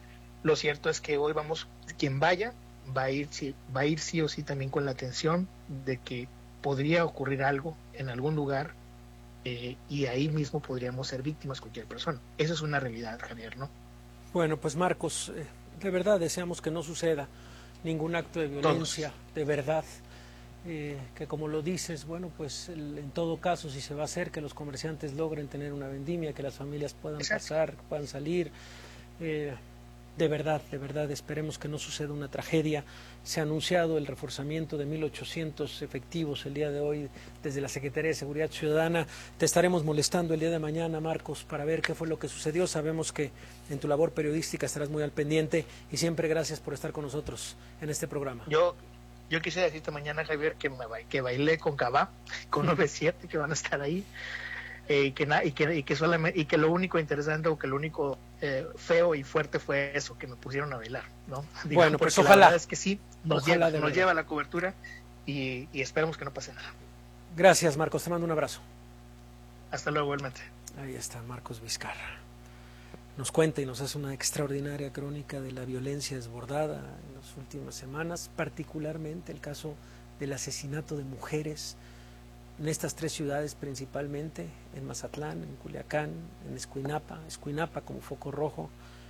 Lo cierto es que hoy vamos, quien vaya, va a ir, sí, va a ir sí o sí también con la tensión de que podría ocurrir algo en algún lugar, eh, y ahí mismo podríamos ser víctimas cualquier persona. Eso es una realidad, Javier, ¿no? Bueno, pues Marcos, eh, de verdad deseamos que no suceda ningún acto de violencia, Todos. de verdad, eh, que como lo dices, bueno, pues el, en todo caso, si se va a hacer, que los comerciantes logren tener una vendimia, que las familias puedan Exacto. pasar, puedan salir, eh, de verdad, de verdad, esperemos que no suceda una tragedia. Se ha anunciado el reforzamiento de mil ochocientos efectivos el día de hoy desde la Secretaría de Seguridad Ciudadana. Te estaremos molestando el día de mañana, Marcos, para ver qué fue lo que sucedió. Sabemos que en tu labor periodística estarás muy al pendiente y siempre gracias por estar con nosotros en este programa. Yo yo quisiera decirte mañana, Javier, que, me, que bailé con Cabá, con nueve siete, que van a estar ahí. Eh, y, que na, y, que, y, que solamente, y que lo único interesante o que lo único eh, feo y fuerte fue eso, que me pusieron a bailar, ¿no? Digo, bueno, pues la ojalá. verdad es que sí, nos, lleva, nos lleva la cobertura y, y esperemos que no pase nada. Gracias, Marcos, te mando un abrazo. Hasta luego, igualmente. Ahí está Marcos Vizcarra. Nos cuenta y nos hace una extraordinaria crónica de la violencia desbordada en las últimas semanas, particularmente el caso del asesinato de mujeres en estas tres ciudades principalmente, en Mazatlán, en Culiacán, en Escuinapa, Escuinapa como foco rojo,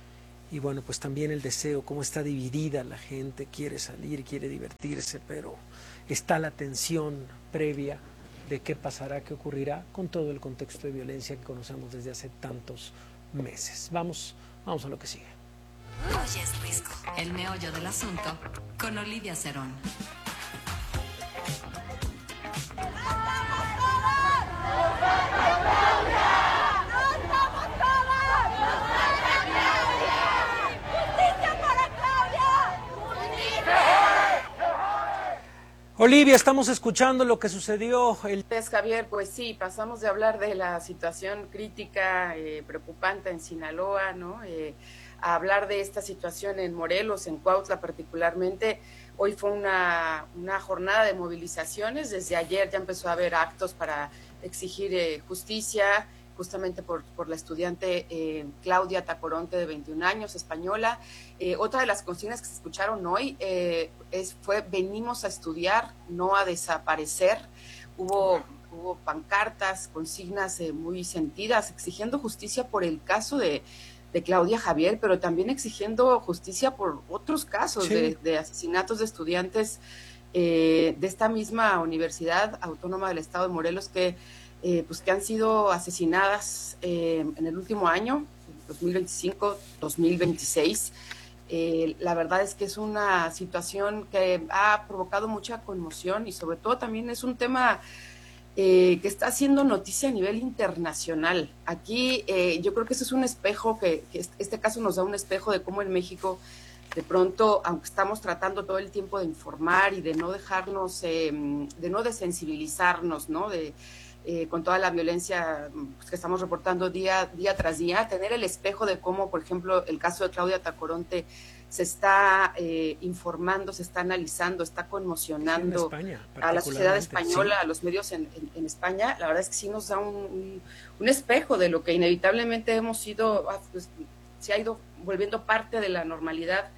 y bueno, pues también el deseo, cómo está dividida la gente, quiere salir, quiere divertirse, pero está la tensión previa de qué pasará, qué ocurrirá con todo el contexto de violencia que conocemos desde hace tantos meses. Vamos, vamos a lo que sigue. Hoy es Risco, el meollo del asunto, con Olivia Cerón. Olivia, estamos escuchando lo que sucedió el... Javier, pues sí, pasamos de hablar de la situación crítica, eh, preocupante en Sinaloa, ¿no? Eh, a hablar de esta situación en Morelos, en Cuautla particularmente. Hoy fue una, una jornada de movilizaciones, desde ayer ya empezó a haber actos para exigir eh, justicia, justamente por, por la estudiante eh, Claudia Tacoronte, de veintiún años, española. Eh, otra de las consignas que se escucharon hoy eh, es, fue venimos a estudiar, no a desaparecer. Hubo, hubo pancartas, consignas eh, muy sentidas, exigiendo justicia por el caso de, de Claudia, Javier, pero también exigiendo justicia por otros casos sí. de, de asesinatos de estudiantes eh, de esta misma Universidad Autónoma del Estado de Morelos que Eh, pues que han sido asesinadas eh, en el último año, dos mil veinticinco, dos mil veintiséis, Eh, la verdad es que es una situación que ha provocado mucha conmoción y sobre todo también es un tema eh, que está haciendo noticia a nivel internacional. Aquí eh, yo creo que ese es un espejo, que, que este caso nos da un espejo de cómo en México de pronto, aunque estamos tratando todo el tiempo de informar y de no dejarnos, eh, de no desensibilizarnos, ¿no? De, eh, con toda la violencia pues, que estamos reportando día, día tras día, tener el espejo de cómo, por ejemplo, el caso de Claudia Tacoronte se está eh, informando, se está analizando, está conmocionando España, a la sociedad española, sí. a los medios en, en, en España. La verdad es que sí nos da un, un, un espejo de lo que inevitablemente hemos sido, pues, se ha ido volviendo parte de la normalidad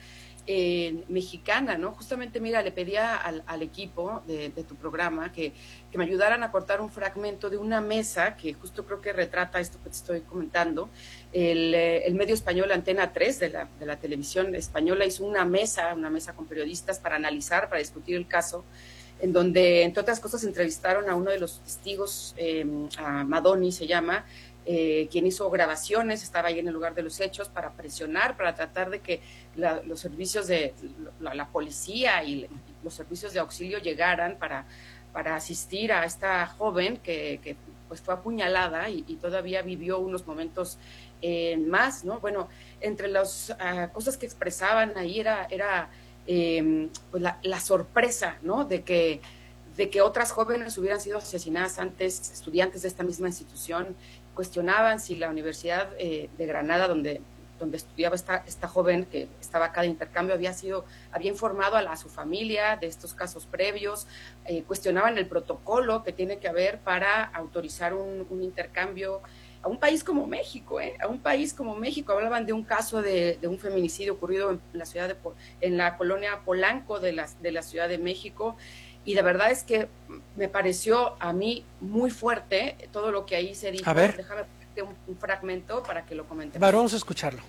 eh, mexicana, ¿no? Justamente, mira, le pedía al, al equipo de, de tu programa que, que me ayudaran a cortar un fragmento de una mesa que justo creo que retrata esto que te estoy comentando. El, el medio español Antena tres de la, de la televisión española hizo una mesa, una mesa con periodistas para analizar, para discutir el caso, en donde, entre otras cosas, entrevistaron a uno de los testigos, eh, a Madoni se llama, Eh, quien hizo grabaciones, estaba ahí en el lugar de los hechos para presionar, para tratar de que la, los servicios de la, la policía y los servicios de auxilio llegaran para, para asistir a esta joven que, que pues fue apuñalada y, y todavía vivió unos momentos eh, más, ¿no? Bueno, entre las uh, cosas que expresaban ahí era, era eh, pues la, la sorpresa, ¿no? De que de que otras jóvenes hubieran sido asesinadas antes, estudiantes de esta misma institución. Cuestionaban si la Universidad eh, de Granada, donde, donde estudiaba esta, esta joven que estaba acá de intercambio, había sido, había informado a, la, a su familia de estos casos previos, eh, cuestionaban el protocolo que tiene que haber para autorizar un, un intercambio a un país como México, ¿eh? a un país como México. Hablaban de un caso de, de un feminicidio ocurrido en la ciudad de, en la colonia Polanco de la, de la Ciudad de México. Y la verdad es que me pareció a mí muy fuerte todo lo que ahí se dijo. A ver. Déjame ponerte un, un fragmento para que lo comentemos. Vale, vamos a escucharlo.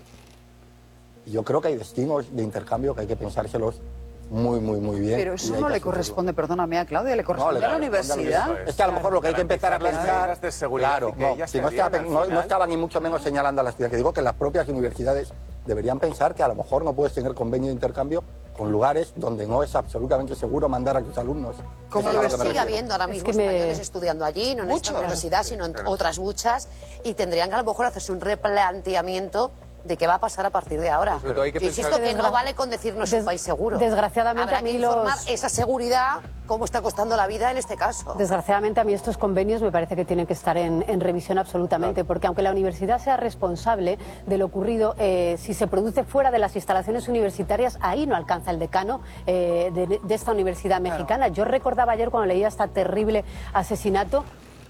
Yo creo que hay destinos de intercambio que hay que pensárselos muy, muy, muy bien. Pero eso no le corresponde, perdóname a Claudia, le corresponde no, a la universidad. Es que a lo mejor lo que hay que empezar a pensar... De seguridad claro, que no, si no, estaba, no, no estaba ni mucho menos señalando a la ciudad, que digo que las propias universidades deberían pensar que a lo mejor no puedes tener convenio de intercambio con lugares donde no es absolutamente seguro mandar a tus alumnos. Como lo sigue habiendo ahora mismo es que españoles me... estudiando allí, no en Muchos. esta universidad, sino en otras muchas, y tendrían que a lo mejor hacerse un replanteamiento de qué va a pasar a partir de ahora. Pero hay que Insisto pensar... que no vale con decirnos Des... un país seguro. Desgraciadamente Habrá a mí que informar los... esa seguridad, cómo está costando la vida en este caso. Desgraciadamente a mí estos convenios me parece que tienen que estar en, en revisión absolutamente, porque aunque la universidad sea responsable de lo ocurrido, eh, si se produce fuera de las instalaciones universitarias, ahí no alcanza el decano eh, de, de esta universidad mexicana. Claro. Yo recordaba ayer cuando leía este terrible asesinato.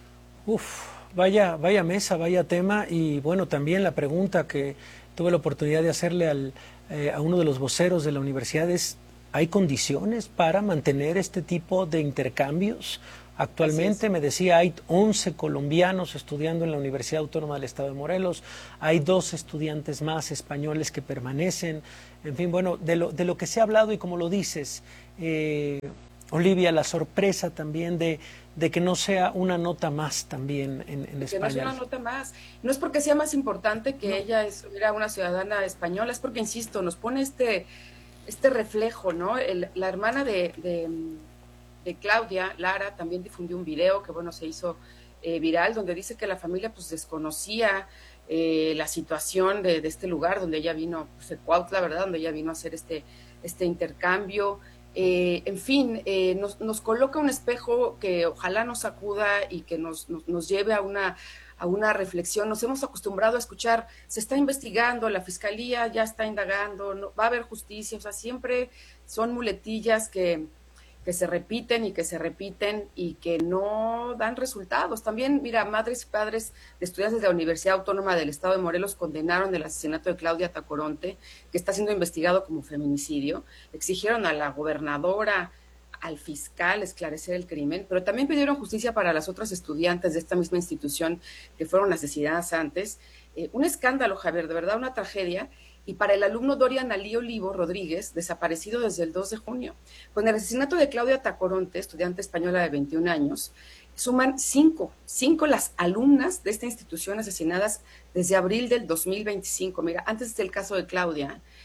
Uf, vaya, vaya mesa, vaya tema, y bueno, también la pregunta que tuve la oportunidad de hacerle al, eh, a uno de los voceros de la universidad es, ¿hay condiciones para mantener este tipo de intercambios? Actualmente me decía, hay once colombianos estudiando en la Universidad Autónoma del Estado de Morelos, hay dos estudiantes más españoles que permanecen, en fin, bueno, de lo, de lo que se ha hablado y como lo dices, eh, Olivia, la sorpresa también de, de que no sea una nota más también en, en España. Que no es una nota más. No es porque sea más importante que no. ella es, era una ciudadana española, es porque, insisto, nos pone este, este reflejo, ¿no? El, la hermana de, de, de Claudia, Lara, también difundió un video que, bueno, se hizo eh, viral, donde dice que la familia, pues, desconocía eh, la situación de, de este lugar donde ella vino, pues, el Cuautla, ¿verdad?, donde ella vino a hacer este, este intercambio. Eh, en fin, eh, nos, nos coloca un espejo que ojalá nos sacuda y que nos, nos, nos lleve a una, a una reflexión. Nos hemos acostumbrado a escuchar, se está investigando, la fiscalía ya está indagando, no, va a haber justicia, o sea, siempre son muletillas que, que se repiten y que se repiten y que no dan resultados. También, mira, madres y padres de estudiantes de la Universidad Autónoma del Estado de Morelos condenaron el asesinato de Claudia Tacoronte, que está siendo investigado como feminicidio. Exigieron a la gobernadora, al fiscal esclarecer el crimen, pero también pidieron justicia para las otras estudiantes de esta misma institución que fueron asesinadas antes. Eh, un escándalo, Javier, de verdad una tragedia. Y para el alumno Dorian Alí Olivo Rodríguez, desaparecido desde el dos de junio. Con el asesinato de Claudia Tacoronte, estudiante española de veintiún años, suman cinco, cinco las alumnas de esta institución asesinadas desde abril del dos mil veinticinco. Mira, antes del caso de Claudia,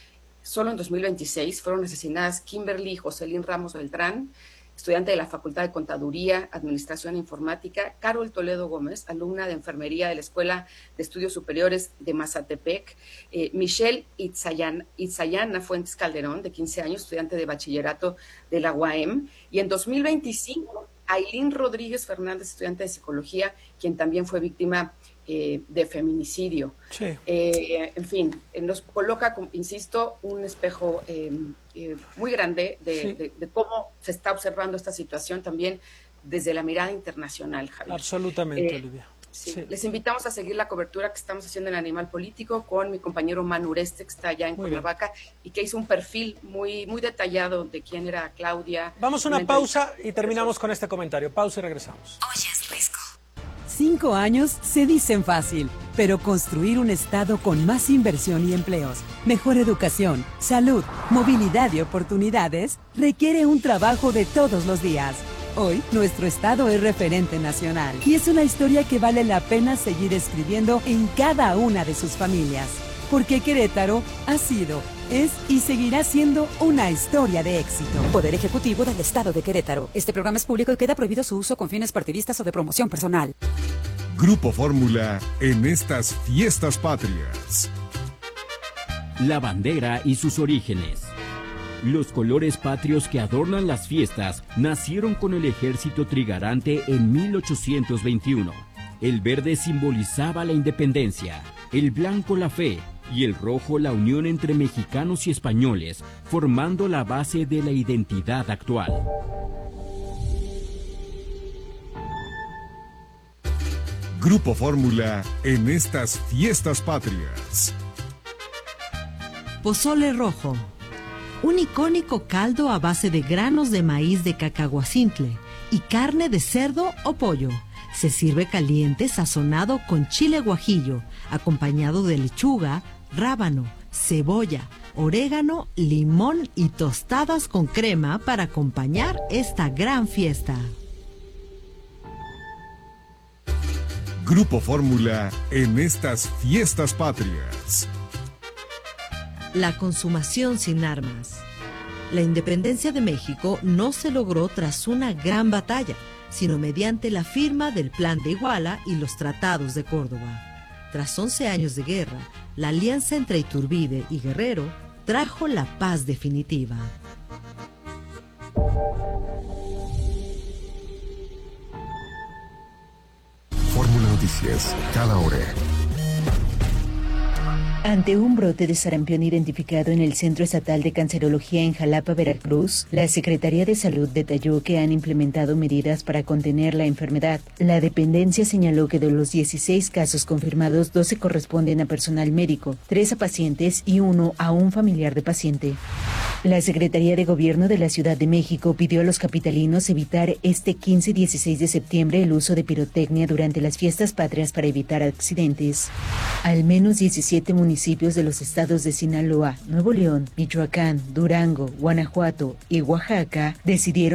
solo en dos mil veintiséis fueron asesinadas Kimberly Jocelyn Ramos Beltrán, estudiante de la Facultad de Contaduría, Administración e Informática; Carol Toledo Gómez, alumna de Enfermería de la Escuela de Estudios Superiores de Mazatepec; eh, Michelle Itzayana, Itzayana Fuentes Calderón, de quince años, estudiante de Bachillerato de la U A M; y en dos mil veinticinco, Ailín Rodríguez Fernández, estudiante de Psicología, quien también fue víctima eh, de feminicidio. Sí. Eh, en fin, nos coloca, insisto, un espejo eh, eh, muy grande de, sí. de, de cómo se está observando esta situación también desde la mirada internacional, Javier. Absolutamente, eh, Olivia. Sí. Sí. Les invitamos a seguir la cobertura que estamos haciendo en Animal Político con mi compañero Manu Ureste, que está allá en Cuernavaca y que hizo un perfil muy, muy detallado de quién era Claudia. Vamos a una, una pausa y terminamos con este comentario. Pausa y regresamos. Oye, es Risco. Cinco años se dicen fácil, pero construir un estado con más inversión y empleos, mejor educación, salud, movilidad y oportunidades requiere un trabajo de todos los días. Hoy, nuestro estado es referente nacional y es una historia que vale la pena seguir escribiendo en cada una de sus familias. Porque Querétaro ha sido, es y seguirá siendo una historia de éxito. Poder Ejecutivo del Estado de Querétaro. Este programa es público y queda prohibido su uso con fines partidistas o de promoción personal. Grupo Fórmula en estas fiestas patrias. La bandera y sus orígenes. Los colores patrios que adornan las fiestas nacieron con el ejército trigarante en mil ochocientos veintiuno. El verde simbolizaba la independencia, el blanco la fe y el rojo la unión entre mexicanos y españoles, formando la base de la identidad actual. Grupo Fórmula en estas fiestas patrias. Pozole rojo. Un icónico caldo a base de granos de maíz de cacahuacintle y carne de cerdo o pollo. Se sirve caliente sazonado con chile guajillo, acompañado de lechuga, rábano, cebolla, orégano, limón y tostadas con crema para acompañar esta gran fiesta. Grupo Fórmula en estas fiestas patrias. La consumación sin armas. La independencia de México no se logró tras una gran batalla, sino mediante la firma del Plan de Iguala y los Tratados de Córdoba. Tras once años de guerra, la alianza entre Iturbide y Guerrero trajo la paz definitiva. Fórmula Noticias, cada hora. Ante un brote de sarampión identificado en el Centro Estatal de Cancerología en Jalapa, Veracruz, la Secretaría de Salud detalló que han implementado medidas para contener la enfermedad. La dependencia señaló que de los dieciséis casos confirmados, doce corresponden a personal médico, tres a pacientes y uno a un familiar de paciente. La Secretaría de Gobierno de la Ciudad de México pidió a los capitalinos evitar este quince y dieciséis de septiembre el uso de pirotecnia durante las fiestas patrias para evitar accidentes. Al menos diecisiete municipios de los estados de Sinaloa, Nuevo León, Michoacán, Durango, Guanajuato y Oaxaca decidieron